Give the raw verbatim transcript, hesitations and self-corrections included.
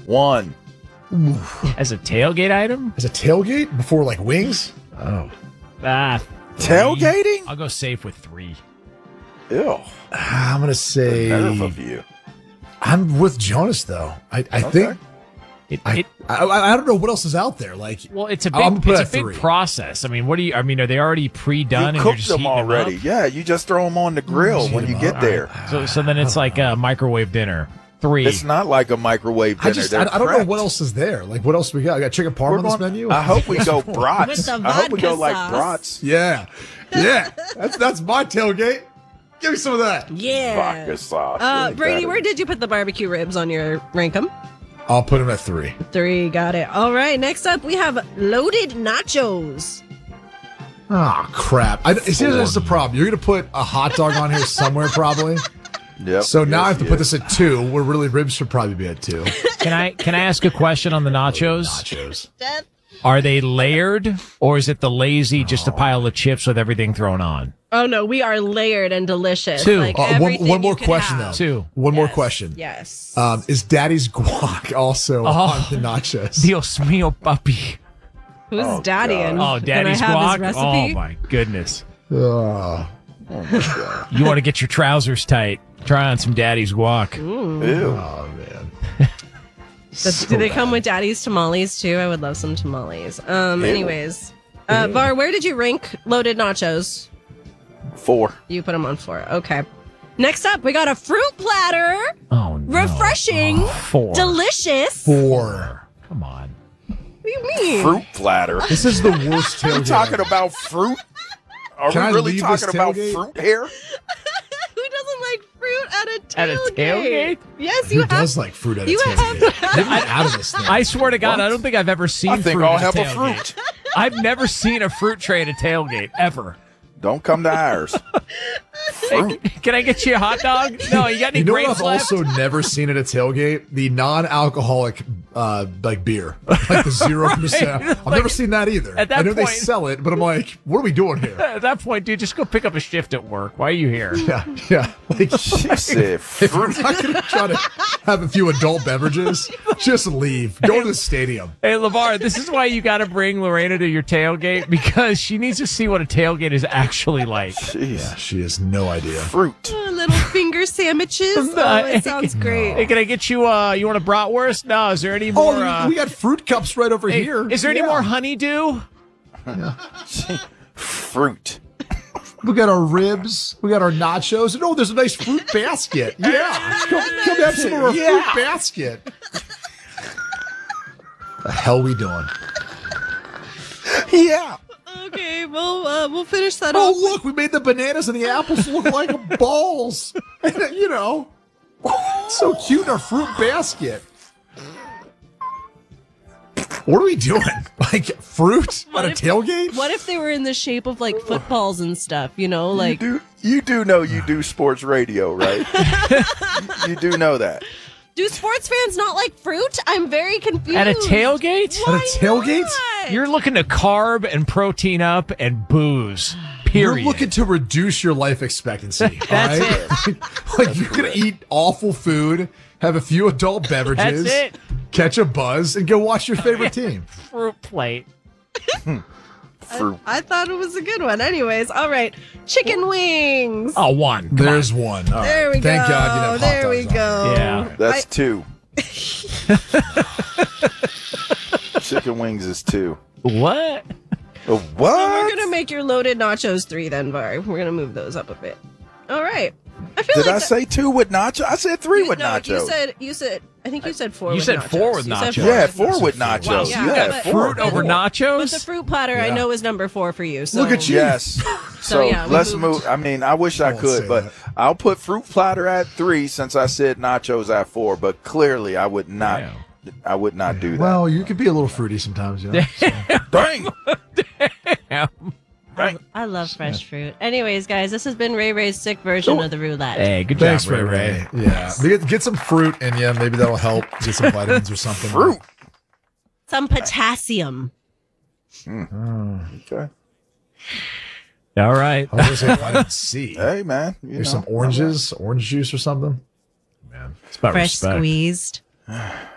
One. As a tailgate item? As a tailgate before like wings? Oh. Ah, Tailgating? I'll go safe with three. Ew. I'm gonna The say nerve of you. I'm with Jonas though. I, I Okay. think It, I, it I I don't know what else is out there. Like well, it's a I'm big, gonna put it's a it at big three. process. I mean, what do you? I mean, are they already pre-done You and you're cooked just them heating already. up? Yeah, you just throw them on the grill when you them get up. there. So, so then it's like a microwave dinner. Three. It's not like a microwave dinner. I just I, They're I don't know prepped. what else is there. Like what else we got? I got chicken parm We're on this going- menu. I hope we go With brats. the I hope we go vodka like sauce. brats. Yeah, yeah. That's that's my tailgate. Give me some of that. Yeah. Vodka sauce. Uh, Really Brady, better. where did you put the barbecue ribs on your rankum? I'll put him at three. Three, got it. All right, next up we have loaded nachos. Ah, crap. I, see, here's the problem. You're gonna put a hot dog on here somewhere, probably. Yep. So now Yes, I have to yes. put this at two, where really ribs should probably be at two. Can I can I ask a question on the nachos? Nachos. Are they layered or is it the lazy just a pile of chips with everything thrown on? Oh no, we are layered and delicious. Two. Like Uh, one, everything one more you can question have. though. Two. One more Yes, question. Yes. Um, is Daddy's guac also Oh. on the nachos? Dios mío, papi. Who's Oh, Daddy? God. And Oh, can Daddy's I have guac. his recipe? Oh my goodness. Oh. You want to get your trousers tight? Try on some Daddy's guac. Ew. Oh man. Does- do they come with Daddy's tamales too? I would love some tamales. Um. Ew. Anyways, uh, Var, where did you rank loaded nachos? Four. You put them on four. Okay. Next up, we got a fruit platter. Oh no. Refreshing. Oh, four. Delicious. Four. Come on. What do you mean? Fruit platter. This is the worst Are we tailgate. talking about fruit? Are Can I we really leave this talking about tailgate? fruit here? Who doesn't like fruit at a tailgate? At a tailgate? Yes, Who you have. does like fruit at a you tailgate? have- Get me out of this thing. I swear to God, What? I don't think I've ever seen I think fruit I'll at have a tailgate. fruit. I've never seen a fruit tray at a tailgate ever. Don't come to ours. Fruit. Can I get you a hot dog? No, you got any You know what grapes I've left? also never seen at a tailgate? The non-alcoholic, uh, like beer, like the zero percent. I've never seen that either. at that I know they point- sell it, but I'm like, what are we doing here? At that point, dude, just go pick up a shift at work. Why are you here? Yeah, yeah. Like, She said if we're fruit. not gonna try to have a few adult beverages, just leave. Go to the stadium. Hey, LeVar, this is why you got to bring Lorena to your tailgate because she needs to see what a tailgate is actually like. Jeez. She has no idea. Fruit. Uh, little finger sandwiches. Oh, it sounds Hey, great. can I get you, uh, you want a bratwurst? No, is there any more, Oh, uh, we got fruit cups right over hey, here. is there any Yeah. more honeydew? Fruit. We got our ribs. We got our nachos. And oh, there's a nice fruit basket. Yeah. Come, come have some of our Yeah. fruit basket. The hell we doing? Yeah. Okay, well, uh, we'll finish that Oh, off. look, we made the bananas and the apples look like balls. You know, so cute in our fruit basket. What are we doing? Like fruit at a if- tailgate? What if they were in the shape of like footballs and stuff? You know, like You do, you do know you do sports radio, right? you, you do know that. do sports fans not like fruit? I'm very confused. At a tailgate? At a tailgate? not? You're looking to carb and protein up and booze. You're Period. looking to reduce your life expectancy. That's all right? Like you're gonna eat awful food, have a few adult beverages, That's it. catch a buzz, and go watch your favorite team. Fruit plate. Fruit. I thought it was a good one. Anyways, all right, chicken wings. Oh, one. Come There's one. All There right. we Thank go. God you didn't have hot there we dogs on go. Yeah. That's I- two. Chicken wings is two. on. What? A what? We're gonna make your loaded nachos three then, Var. We're gonna move those up a bit. All right. I feel Did like I that- say two with nacho? I said three with no, nachos. You said you said I think you said four. You with said nachos. four with You said nachos. yeah, with four with Wow, nachos. yeah, Yeah, but- four. Fruit over But nachos? the fruit platter I Yeah. know is number four for you. So Look at you. Yes. So, yeah, we let's moved. move. I mean, I wish I Don't could, say but that. I'll put fruit platter at three since I said nachos at four. But clearly, I would not. Damn. I would not do that. Well, you could be a little fruity sometimes, you know. So. dang. Yeah. Dang. I love fresh fruit. Anyways, guys, this has been Ray Ray's sick version of the roulette. Hey, good Thanks, job, Ray Ray. Yeah, get, get some fruit in you. Maybe that'll help. Get some vitamins or something. Fruit. Some potassium. Okay. All right. I was gonna say vitamin C. Hey, man. You There's know. some oranges, orange juice or something. Man, It's about Fresh respect. squeezed.